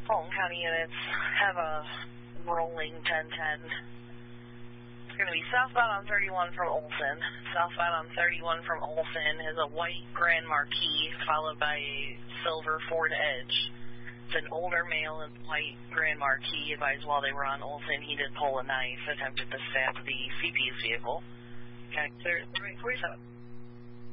Fulton County units have a rolling 1010. It's going to be southbound on 31 from Olson. Southbound on 31 from Olson is a white Grand Marquis followed by a silver Ford Edge. It's an older male in white Grand Marquis. Advised while they were on Olson, he did pull a knife, attempted to stab the CP's vehicle. Okay, clear 47.